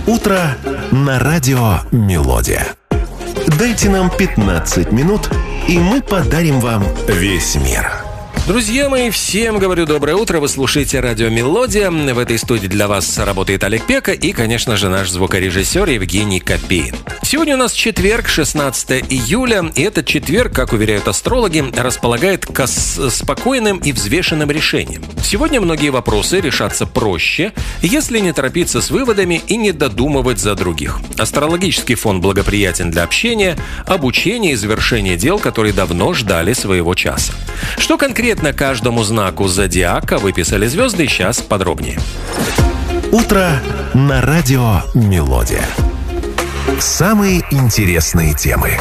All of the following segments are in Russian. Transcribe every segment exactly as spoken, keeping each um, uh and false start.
Утро на радио «Мелодия». Дайте нам пятнадцать минут, и мы подарим вам весь мир. Друзья мои, всем говорю доброе утро. Вы слушаете радио «Мелодия». В этой студии для вас работает Олег Пека и, конечно же, наш звукорежиссер Евгений Копейн. Сегодня у нас четверг, шестнадцатое июля, и этот четверг, как уверяют астрологи, располагает к спокойным и взвешенным решениям. Сегодня многие вопросы решатся проще, если не торопиться с выводами и не додумывать за других. Астрологический фон благоприятен для общения, обучения и завершения дел, которые давно ждали своего часа. Что конкретно каждому знаку зодиака выписали звезды, сейчас подробнее. Утро на радио «Мелодия». Самые интересные темы.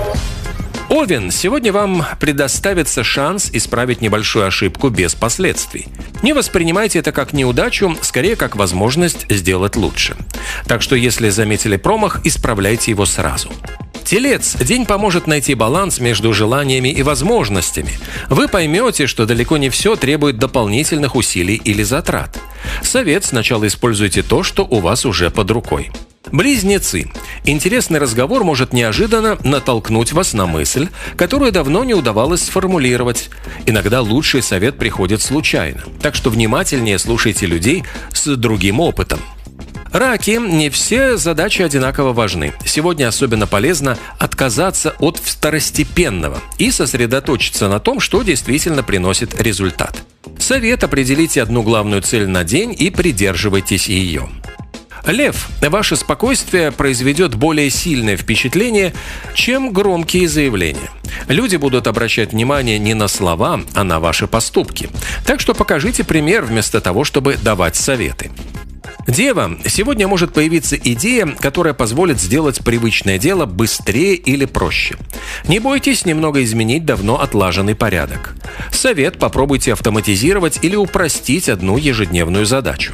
Овен, сегодня вам предоставится шанс исправить небольшую ошибку без последствий. Не воспринимайте это как неудачу, скорее как возможность сделать лучше. Так что если заметили промах, исправляйте его сразу. Телец, день поможет найти баланс между желаниями и возможностями. Вы поймете, что далеко не все требует дополнительных усилий или затрат. Совет: сначала используйте то, что у вас уже под рукой. Близнецы. Интересный разговор может неожиданно натолкнуть вас на мысль, которую давно не удавалось сформулировать. Иногда лучший совет приходит случайно, так что внимательнее слушайте людей с другим опытом. Раки, не все задачи одинаково важны. Сегодня особенно полезно отказаться от второстепенного и сосредоточиться на том, что действительно приносит результат. Совет: определите одну главную цель на день и придерживайтесь ее. Лев, ваше спокойствие произведет более сильное впечатление, чем громкие заявления. Люди будут обращать внимание не на слова, а на ваши поступки. Так что покажите пример вместо того, чтобы давать советы. Дева, сегодня может появиться идея, которая позволит сделать привычное дело быстрее или проще. Не бойтесь немного изменить давно отлаженный порядок. Совет: попробуйте автоматизировать или упростить одну ежедневную задачу.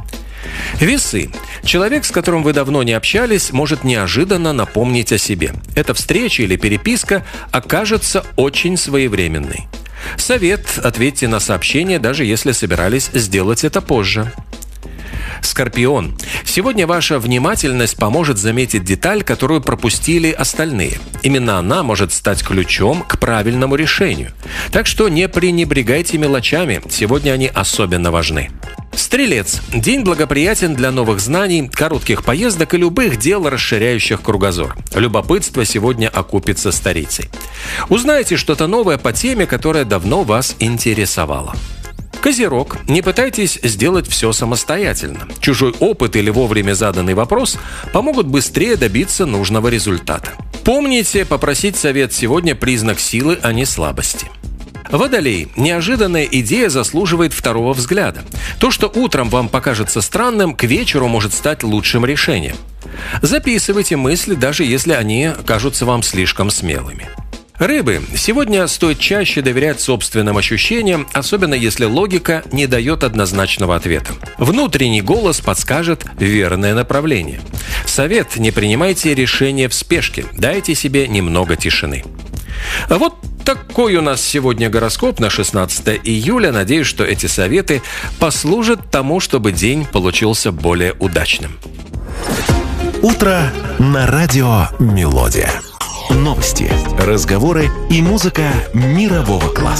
Весы. Человек, с которым вы давно не общались, может неожиданно напомнить о себе. Эта встреча или переписка окажется очень своевременной. Совет: ответьте на сообщение, даже если собирались сделать это позже. Скорпион. Сегодня ваша внимательность поможет заметить деталь, которую пропустили остальные. Именно она может стать ключом к правильному решению. Так что не пренебрегайте мелочами, сегодня они особенно важны. Стрелец. День благоприятен для новых знаний, коротких поездок и любых дел, расширяющих кругозор. Любопытство сегодня окупится старицей. Узнайте что-то новое по теме, которая давно вас интересовала. Козерог. Не пытайтесь сделать все самостоятельно. Чужой опыт или вовремя заданный вопрос помогут быстрее добиться нужного результата. Помните, попросить совет сегодня – признак силы, а не слабости. Водолей. Неожиданная идея заслуживает второго взгляда. То, что утром вам покажется странным, к вечеру может стать лучшим решением. Записывайте мысли, даже если они кажутся вам слишком смелыми. Рыбы. Сегодня стоит чаще доверять собственным ощущениям, особенно если логика не дает однозначного ответа. Внутренний голос подскажет верное направление. Совет: не принимайте решения в спешке, дайте себе немного тишины. А вот такой у нас сегодня гороскоп на шестнадцатое июля. Надеюсь, что эти советы послужат тому, чтобы день получился более удачным. Утро на радио «Мелодия». Новости, разговоры и музыка мирового класса.